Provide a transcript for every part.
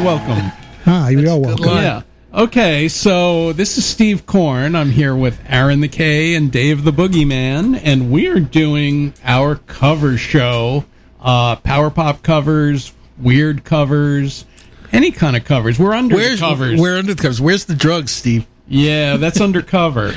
welcome. Hi, you're all welcome. Yeah. Okay, so this is Steve Korn. I'm here with Aaron the K and Dave the Boogeyman, and we are doing our cover show. Power pop covers, weird covers, any kind of covers. We're under the covers. We're under the covers. Where's the drugs, Steve? Yeah, that's undercover.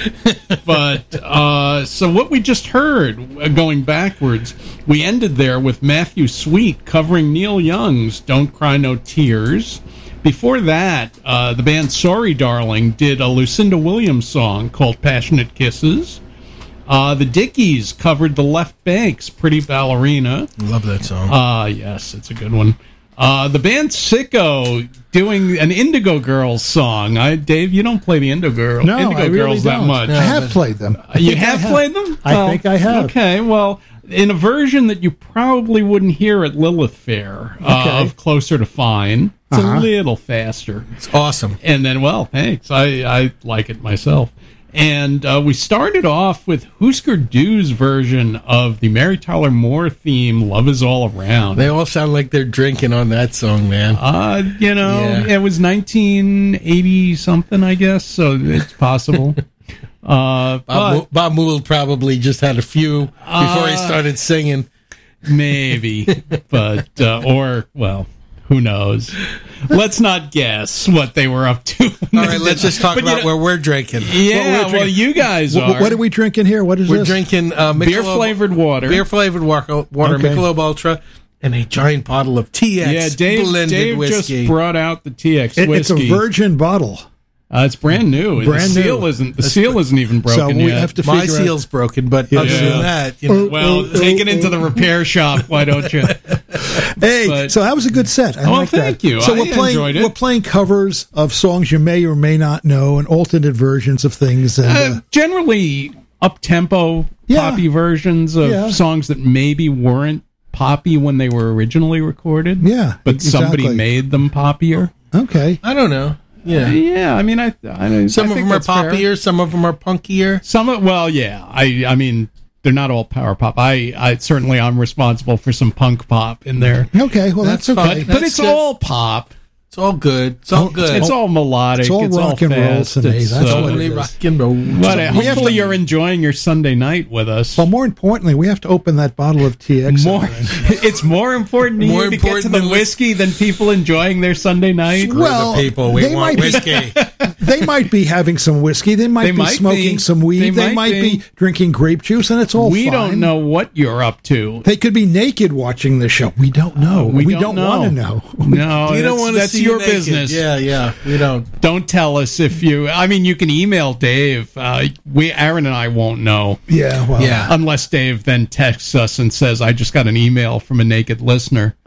But, so what we just heard, going backwards, we ended there with Matthew Sweet covering Neil Young's Don't Cry No Tears. Before that, the band Sorry Darling did a Lucinda Williams song called Passionate Kisses. The Dickies covered the Left Bank's Pretty Ballerina. Love that song. Yes, it's a good one. The band Sicko doing an Indigo Girls song. Dave, you don't play the Indigo No, Indigo I really Girls that don't. much. I have played them. You have played them? I think I have. Okay, well, in a version that you probably wouldn't hear at Lilith Fair of Closer to Fine. It's a little faster. It's awesome. And then, well, thanks. I like it myself. And we started off with Husker Du's version of the Mary Tyler Moore theme, Love Is All Around. They all sound like they're drinking on that song, man. It was 1980-something, I guess, so it's possible. Bob Mould probably just had a few before he started singing. Maybe. But, who knows? Let's not guess what they were up to. All right, let's just talk about where we're drinking. Yeah, well, you guys are. What are we drinking here? What is We're this? drinking beer-flavored water. Beer-flavored water, Michelob Ultra, and a giant bottle of TX blended whiskey. Just brought out the TX whiskey. It's a virgin bottle. It's brand new. The seal isn't even broken so yet. We have to My seal's broken, but other than that, well, take it into the repair shop. Why don't you? Hey, so that was a good set. I like thank that. you. So I enjoyed it. We're playing covers of songs you may or may not know, and alternate versions of things. And generally up-tempo, poppy versions of songs that maybe weren't poppy when they were originally recorded. Yeah, but somebody made them poppier. Okay, I don't know. Yeah. I mean, some of them are poppier, fair. Some of them are punkier. I mean, they're not all power pop. I certainly I'm responsible for some punk pop in there. Okay, well that's okay. But it's all pop. It's all good. It's all good. It's all melodic. It's all rock and roll to me. That's totally rock and roll. Hopefully you're enjoying your Sunday night with us. Well, more importantly, we have to open that bottle of TX. It's more important to you to get to the whiskey than people enjoying their Sunday night. Well, people, we want whiskey. They might be having some whiskey. They might be smoking some weed. They might be drinking grape juice, and it's all We fine. don't know what you're up to. They could be naked watching the show. We don't know. We don't want to know. No, you don't want to see your naked. Business. Yeah, we don't. Don't tell us if you. I mean, you can email Dave. Aaron and I won't know. Yeah, well, unless Dave then texts us and says, "I just got an email from a naked listener."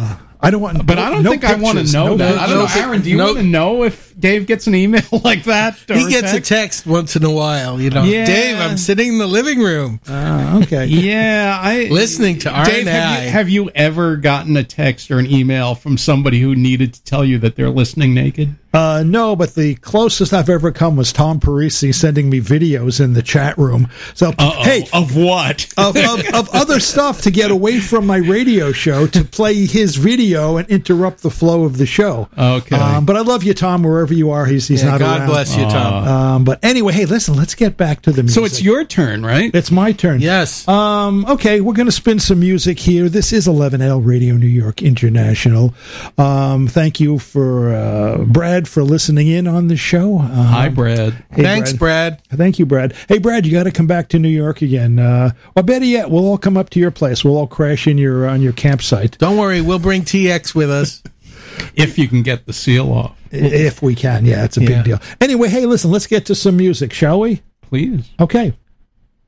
I don't want. But I don't think I want to know that. I don't know, Aaron. Do you want to know if Dave gets an email like that? He gets a text once in a while. Yeah. Dave, I'm sitting in the living room. Okay. Yeah, listening to R&I. Dave, have you ever gotten a text or an email from somebody who needed to tell you that they're listening naked? No, but the closest I've ever come was Tom Parisi sending me videos in the chat room. So, hey, of what? of other stuff to get away from my radio show to play his video and interrupt the flow of the show. Okay. But I love you, Tom, wherever you are. He's not around. God bless you, Tom. But anyway, hey, listen, let's get back to the music. So it's your turn, right? It's my turn. Yes. Okay, we're going to spin some music here. This is 11L Radio New York International. Thank you for Brad for listening in on the show. Hi, Brad. Hey, Thanks, Brad. Thank you, Brad. Hey, Brad, you got to come back to New York again. Or better yet, we'll all come up to your place. We'll all crash in on your campsite. Don't worry, we'll bring TX with us. If you can get the seal off. If we can, yeah, it's a big deal. Anyway, hey, listen, let's get to some music, shall we? Please. Okay.